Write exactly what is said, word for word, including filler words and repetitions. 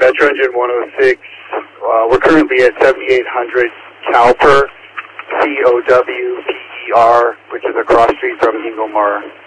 Metro Engine one oh six. Uh, we're currently at seventy-eight hundred Cowper, C O W P E R, which is across street from Ingomar.